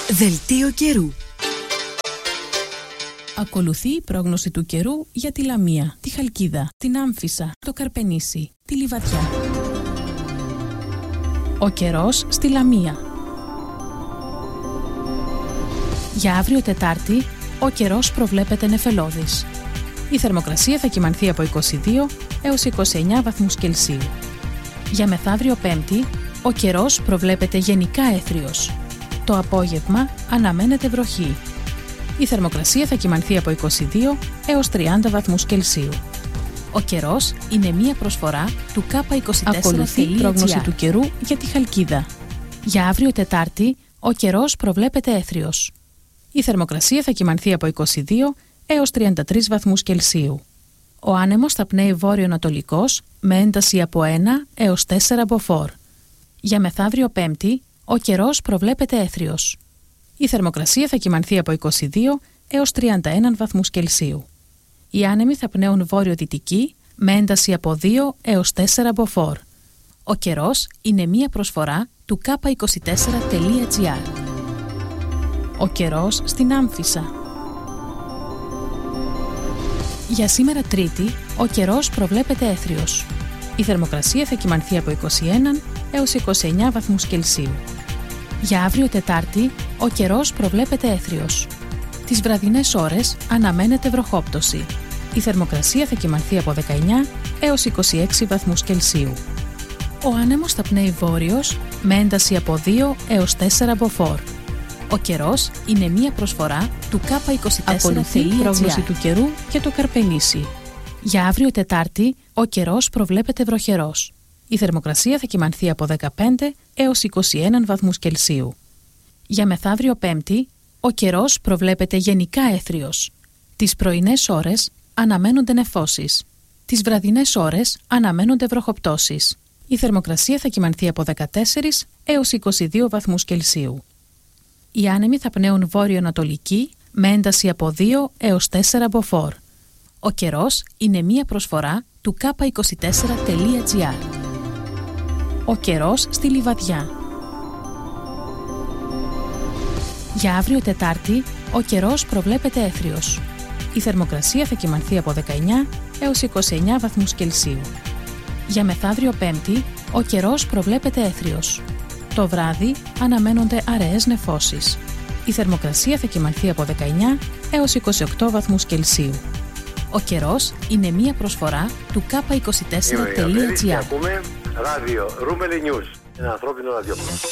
Δελτίο καιρού. Ακολουθεί η πρόγνωση του καιρού για τη Λαμία, τη Χαλκίδα, την Άμφισσα, το Καρπενήσι, τη Λιβαδιά. Ο καιρός στη Λαμία. Για αύριο Τετάρτη, ο καιρός προβλέπεται νεφελώδης. Η θερμοκρασία θα κυμανθεί από 22 έως 29 βαθμούς Κελσίου. Για μεθαύριο Πέμπτη, ο καιρός προβλέπεται γενικά έθριος. Το απόγευμα αναμένεται βροχή. Η θερμοκρασία θα κυμανθεί από 22 έως 30 βαθμούς Κελσίου. Ο καιρός είναι μία προσφορά του K24. Ακολουθεί η πρόγνωση του καιρού για τη Χαλκίδα. Για αύριο Τετάρτη, ο καιρός προβλέπεται έθριος. Η θερμοκρασία θα κυμανθεί από 22 έως 33 βαθμούς Κελσίου. Ο άνεμος θα πνέει βόρειο-ανατολικός με ένταση από 1 έως 4 μποφόρ. Για μεθαύριο Πέμπτη, ο καιρός προβλέπεται έθριος. Η θερμοκρασία θα κυμανθεί από 22 έως 31 βαθμούς Κελσίου. Οι άνεμοι θα πνέουν βόρειο-δυτική με ένταση από 2 έως 4 μποφόρ. Ο καιρός είναι μία προσφορά του K24.gr. Ο καιρός στην Άμφισσα. Για σήμερα Τρίτη, ο καιρός προβλέπεται έθριος. Η θερμοκρασία θα κυμανθεί από 21 έως 29 βαθμούς Κελσίου. Για αύριο Τετάρτη, ο καιρός προβλέπεται έθριος. Τις βραδινές ώρες αναμένεται βροχόπτωση. Η θερμοκρασία θα κυμανθεί από 19 έως 26 βαθμούς Κελσίου. Ο άνεμος θα πνέει βόρειος με ένταση από 2 έως 4 μποφόρ. Ο καιρός είναι μία προσφορά του K24.gr. Ακολουθεί η πρόγνωση του καιρού για το Καρπενήσι. Για αύριο Τετάρτη, ο καιρός προβλέπεται βροχερός. Η θερμοκρασία θα κυμανθεί από 15 έως 21 βαθμούς Κελσίου. Για μεθαύριο Πέμπτη, ο καιρός προβλέπεται γενικά έθριος. Τις πρωινές ώρες αναμένονται νεφώσεις. Τις βραδινές ώρες αναμένονται βροχοπτώσεις. Η θερμοκρασία θα κυμανθεί από 14 έως 22 βαθμούς Κελσίου. Οι άνεμοι θα πνέουν βόρειο-ανατολική με ένταση από 2 έως 4 μποφόρ. Ο καιρός είναι μία προσφορά του K24.gr. Ο καιρός στη Λιβαδιά. Για αύριο Τετάρτη, ο καιρός προβλέπεται έθριος. Η θερμοκρασία θα κυμανθεί από 19 έως 29 βαθμούς Κελσίου. Για μεθαύριο Πέμπτη, ο καιρός προβλέπεται έθριος. Το βράδυ αναμένονται αραιές νεφώσεις. Η θερμοκρασία θα κυμανθεί από 19 έως 28 βαθμούς Κελσίου. Ο καιρός είναι μία προσφορά του K24.gr. Ακούμε ράδιο Ρούμελι News, ένα ανθρώπινο ραδιόφωνο.